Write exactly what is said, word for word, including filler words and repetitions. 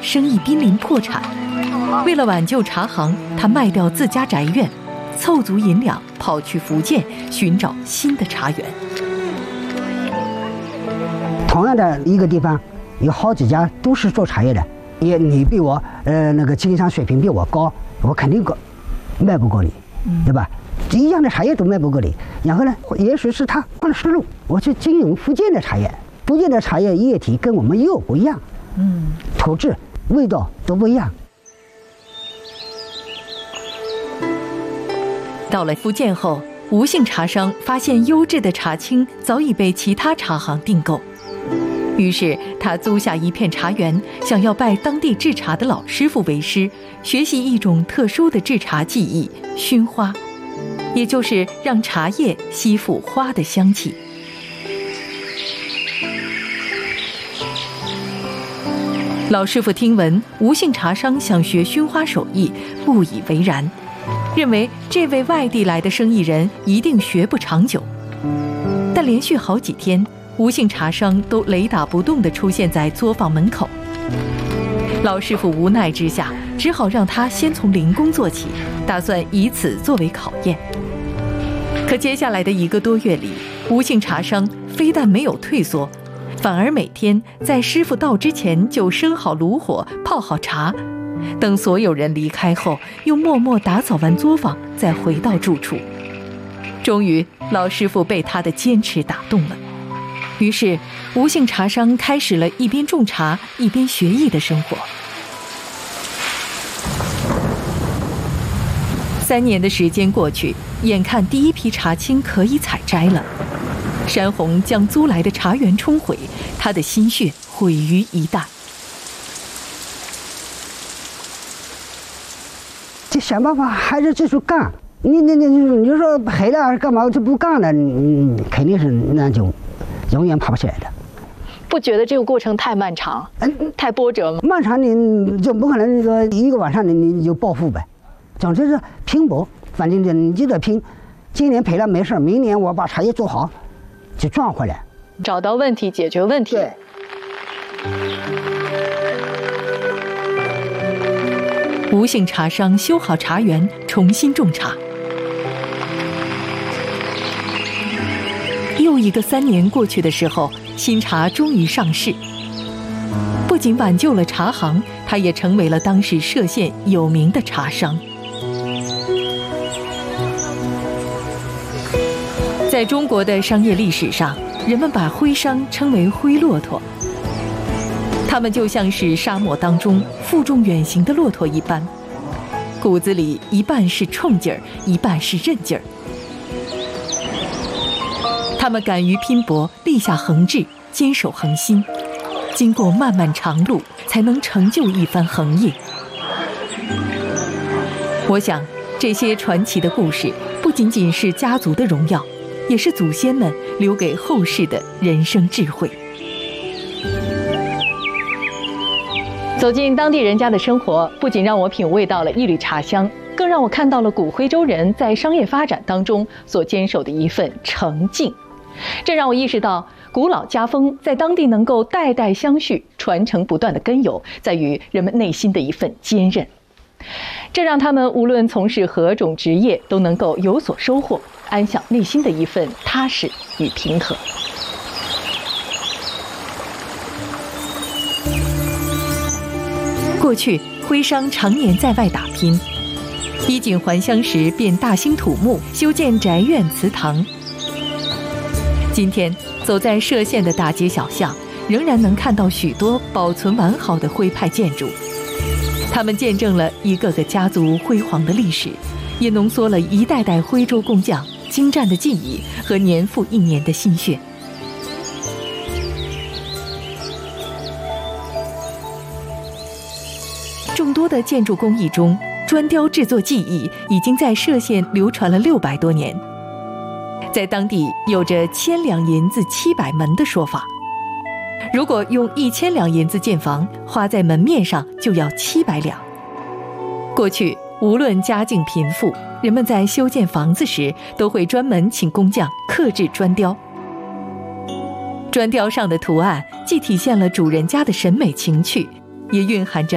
生意濒临破产。为了挽救茶行，他卖掉自家宅院，凑足银两跑去福建寻找新的茶园。 同样的一个地方，有好几家都是做茶叶的，也你比我呃那个经商水平比我高，我肯定高卖不过你，对吧？一样的茶叶都卖不过你。然后呢，也许是他换了思路，我去经营福建的茶叶，福建的茶叶液体跟我们又不一样，嗯，土质、味道都不一样。 到了福建后，吴姓茶商发现优质的茶青早已被其他茶行订购，于是他租下一片茶园，想要拜当地制茶的老师傅为师，学习一种特殊的制茶技艺——熏花，也就是让茶叶吸附花的香气。老师傅听闻吴姓茶商想学熏花手艺，不以为然，认为这位外地来的生意人一定学不长久。但连续好几天，吴姓茶商都雷打不动地出现在作坊门口。老师傅无奈之下，只好让他先从零工做起，打算以此作为考验。可接下来的一个多月里，吴姓茶商非但没有退缩，反而每天在师傅到之前就生好炉火，泡好茶，等所有人离开后，又默默打扫完作坊，再回到住处。终于，老师傅被他的坚持打动了。于是，吴姓茶商开始了一边种茶一边学艺的生活。三年的时间过去，眼看第一批茶青可以采摘了，山洪将租来的茶园冲毁，他的心血毁于一旦。 就想办法还是继续干，你你你你就说赔了干嘛就不干了？你肯定是那就永远爬不起来的。 不觉得这个过程太漫长，嗯，太波折吗？ 漫长你就不可能说一个晚上你你就暴富呗。总之是拼搏，反正你就得拼。今年赔了没事，明年我把茶叶做好，就赚回来。 找到问题，解决问题。 对。 吴姓茶商修好茶园，重新种茶。又一个三年过去的时候，新茶终于上市。不仅挽救了茶行，他也成为了当时歙县有名的茶商。在中国的商业历史上，人们把徽商称为灰骆驼，他们就像是沙漠当中负重远行的骆驼一般，骨子里一半是冲劲儿，一半是韧劲儿。他们敢于拼搏，立下恒志，坚守恒心，经过漫漫长路，才能成就一番恒业。我想，这些传奇的故事不仅仅是家族的荣耀，也是祖先们留给后世的人生智慧。 走进当地人家的生活，不仅让我品味到了一缕茶香，更让我看到了古徽州人在商业发展当中所坚守的一份诚敬。这让我意识到，古老家风在当地能够代代相续、传承不断的根由，在于人们内心的一份坚韧。这让他们无论从事何种职业，都能够有所收获，安享内心的一份踏实与平和。 过去，徽商常年在外打拼，衣锦还乡时便大兴土木，修建宅院祠堂。今天，走在歙县的大街小巷，仍然能看到许多保存完好的徽派建筑。它们见证了一个个家族辉煌的历史，也浓缩了一代代徽州工匠精湛的技艺和年复一年的心血。众多的建筑工艺中，砖雕制作技艺已经在歙县流传了六百多年，在当地有着千两银子七百门的说法。如果用一千两银子建房，花在门面上就要七百两。过去无论家境贫富，人们在修建房子时都会专门请工匠刻制砖雕。砖雕上的图案既体现了主人家的审美情趣，也蕴含着